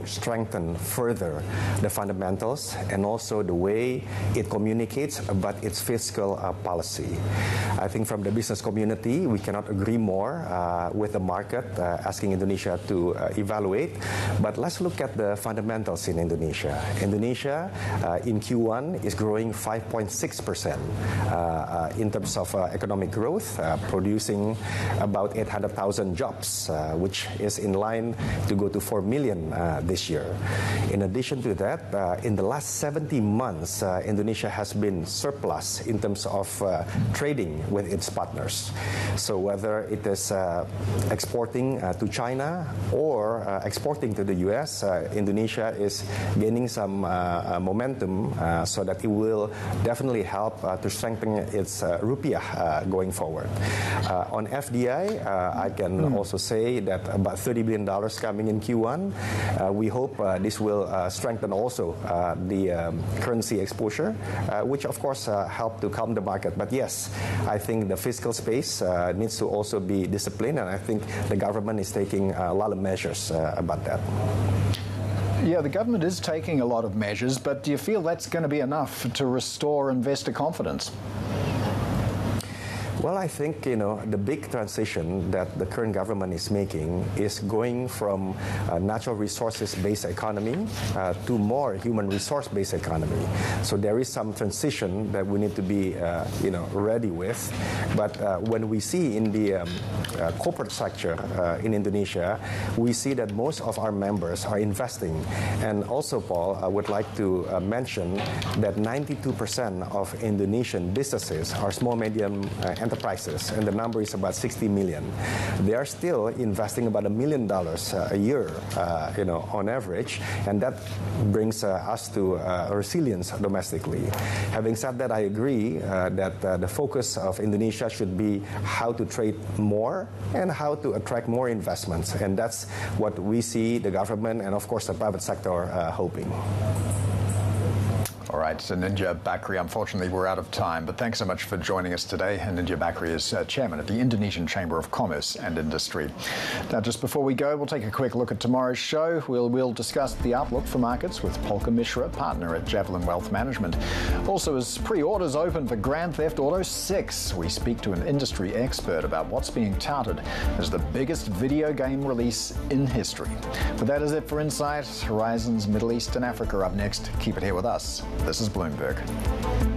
strengthen further the fundamentals and also the way it communicates about its fiscal policy. I think from the business community, we cannot agree more with the market asking Indonesia to evaluate. But let's look at the fundamentals in Indonesia. Indonesia in Q1 is growing 5.6% in terms of economic growth, producing about 800,000 jobs, which is in line to go to 4 million this year. In addition to that, in the last 70 months, Indonesia has been surplus in terms of trading with its partners. So whether it is exporting to China or exporting to the US, Indonesia is gaining some momentum so that it will definitely help to strengthen its rupiah going forward. On FDI, I can also say that about $30 billion coming in Q1. We hope this will strengthen also the currency exposure, which of course help to calm the market. But yes, I think the fiscal space needs to also be disciplined, and I think the government is taking a lot of measures about that. Yeah, the government is taking a lot of measures, but do you feel that's going to be enough to restore investor confidence? Well, I think, the big transition that the current government is making is going from a natural resources-based economy to more human resource-based economy. So there is some transition that we need to be, ready with. But when we see in the corporate sector in Indonesia, we see that most of our members are investing. And also, Paul, I would like to mention that 92% of Indonesian businesses are small, medium enterprises, and the number is about 60 million. They are still investing about $1 million a year, on average, and that brings us to resilience domestically. Having said that, I agree that the focus of Indonesia should be how to trade more and how to attract more investments, and that's what we see the government and, of course, the private sector hoping. All right, so Nindya Bakrie, unfortunately we're out of time, but thanks so much for joining us today. And Nindya Bakrie is chairman of the Indonesian Chamber of Commerce and Industry. Now, just before we go, we'll take a quick look at tomorrow's show. We'll discuss the outlook for markets with Polka Mishra, partner at Javelin Wealth Management. Also, as pre-orders open for Grand Theft Auto 6, we speak to an industry expert about what's being touted as the biggest video game release in history. But that is it for Insight. Horizons Middle East and Africa up next. Keep it here with us. This is Bloomberg.